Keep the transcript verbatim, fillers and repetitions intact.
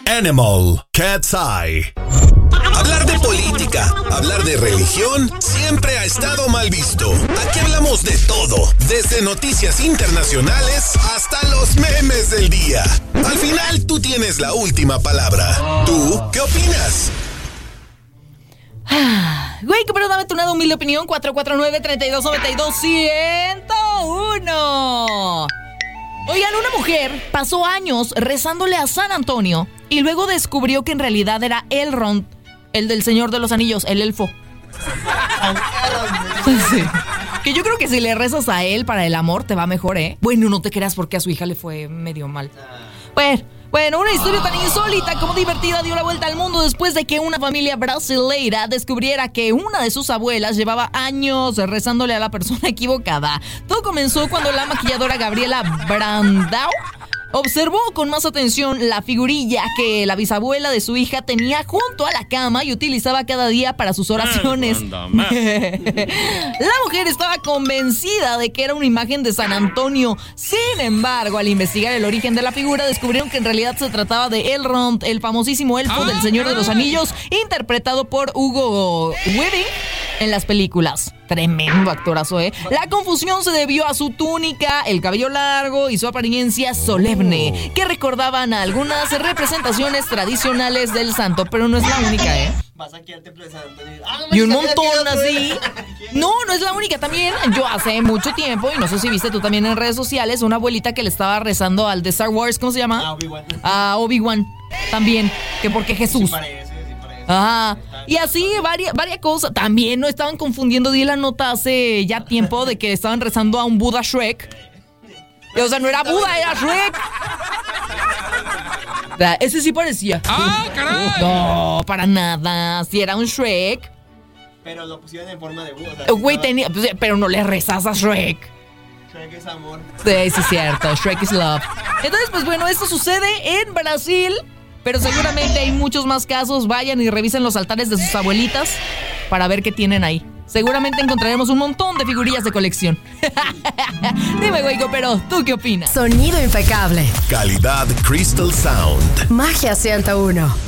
Animal, Cat's Eye. Hablar de política, hablar de religión, siempre ha estado mal visto. Aquí hablamos de todo, desde noticias internacionales hasta los memes del día. Al final, tú tienes la última palabra. ¿Tú qué opinas? Güey, que pero dame tu nada humilde opinión. Cuatro cuatro nueve, tres dos nueve dos, uno cero uno. Oigan, una mujer pasó años rezándole a San Antonio y luego descubrió que en realidad era Elrond, el del Señor de los Anillos, el elfo. Sí. Que yo creo que si le rezas a él para el amor te va mejor, ¿eh? Bueno, no te creas porque a su hija le fue medio mal. Bueno, bueno, una historia tan insólita como divertida dio la vuelta al mundo después de que una familia brasileira descubriera que una de sus abuelas llevaba años rezándole a la persona equivocada. Todo comenzó cuando la maquilladora Gabriela Brandau observó con más atención la figurilla que la bisabuela de su hija tenía junto a la cama y utilizaba cada día para sus oraciones. La mujer estaba convencida de que era una imagen de San Antonio. Sin embargo, al investigar el origen de la figura, descubrieron que en realidad se trataba de Elrond, el famosísimo elfo del Señor de los Anillos, interpretado por Hugo Weaving en las películas. Tremendo actorazo, ¿eh? La confusión se debió a su túnica, el cabello largo y su apariencia solemne, que recordaban a algunas representaciones tradicionales del santo, pero no es la única, ¿eh? Vas aquí al templo de San Antonio. Ah, y un montón así. No, no es la única. También yo hace mucho tiempo, y no sé si viste tú también en redes sociales, una abuelita que le estaba rezando al de Star Wars, ¿cómo se llama? A Obi-Wan. A Obi-Wan. También, que porque Jesús. Sí parece, sí parece. Ajá. Y así varias, varias cosas. También no estaban confundiendo. Di la nota hace ya tiempo de que estaban rezando a un Buda Shrek. O sea, no era Buda, era Shrek. Ese sí parecía. ¡Ah, caray! No, para nada. Si era un Shrek. Pero lo pusieron en forma de Buda. O sea, Güey, no, tenía. Pero no le rezas a Shrek. Shrek es amor. Sí, sí, es cierto. Shrek is love. Entonces, pues bueno, esto sucede en Brasil. Pero seguramente hay muchos más casos. Vayan y revisen los altares de sus abuelitas para ver qué tienen ahí. Seguramente encontraremos un montón de figurillas de colección. Dime, Güeygo, pero ¿tú qué opinas? Sonido impecable. Calidad Crystal Sound. Magia ciento uno.